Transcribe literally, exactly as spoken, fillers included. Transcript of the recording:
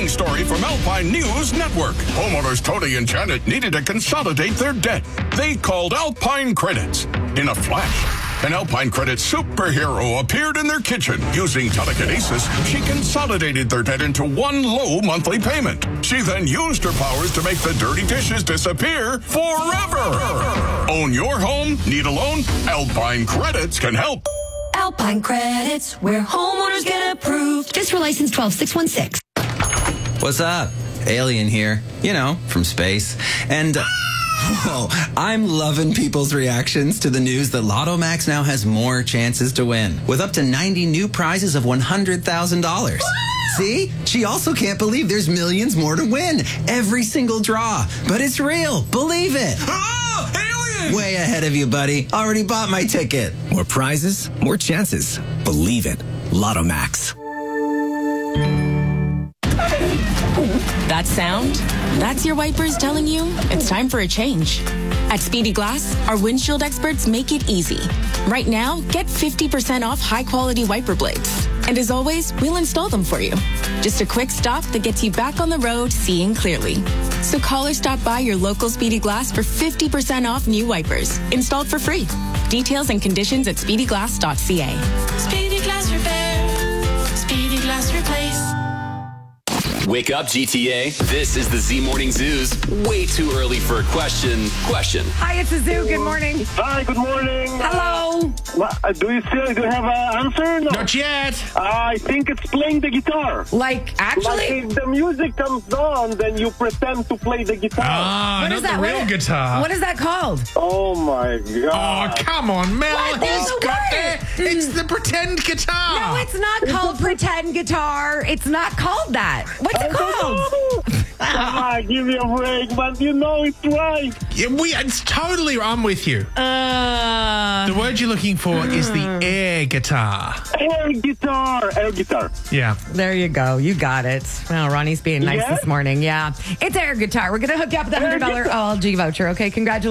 story from Alpine News Network. Homeowners Tony and Janet needed to consolidate their debt. They called Alpine Credits. In a flash, an Alpine Credit superhero appeared in their kitchen. Using telekinesis, she consolidated their debt into one low monthly payment. She then used her powers to make the dirty dishes disappear forever. Own your home? Need a loan? Alpine Credits can help. Alpine Credits, where homeowners get approved. Just for license twelve six one six. What's up? Alien here. You know, from space. And... Uh, Whoa, I'm loving people's reactions to the news that Lotto Max now has more chances to win, with up to ninety new prizes of one hundred thousand dollars. See? She also can't believe there's millions more to win. Every single draw. But it's real. Believe it. Oh, alien! Way ahead of you, buddy. Already bought my ticket. More prizes, more chances. Believe it. Lotto Max. That sound? That's your wipers telling you it's time for a change. At Speedy Glass, our windshield experts make it easy. Right now, get fifty percent off high-quality wiper blades. And as always, we'll install them for you. Just a quick stop that gets you back on the road seeing clearly. So call or stop by your local Speedy Glass for fifty percent off new wipers, installed for free. Details and conditions at speedy glass dot c a. Speedy Glass Repair. Speedy Glass Replace. Wake up, G T A. This is the Z Morning Zoo's Way Too Early for a Question. Question. Hi, it's the Zoo. Good morning. Hi, good morning. Hello. Uh, uh, do you still do you have an answer? No. Not yet. Uh, I think it's playing the guitar. Like, actually? Like if the music comes on, then you pretend to play the guitar. Ah, What not is the that? real What- guitar. What is that called? Oh my Oh, god. come on, Mel. What? There's He's a got word. there. It's the pretend guitar. No, it's not called pretend guitar. It's not called that. What's it called? Ah, give me a break, but you know it's right. Yeah, we, it's totally, I'm with you. Uh, The word you're looking for is the air guitar. Air guitar. Air guitar. Yeah. there you go. You got it. Well, Ronnie's being nice Yeah? this morning. Yeah. It's air guitar. We're going to hook you up with a one hundred dollars Air guitar. L G voucher. Okay, congratulations.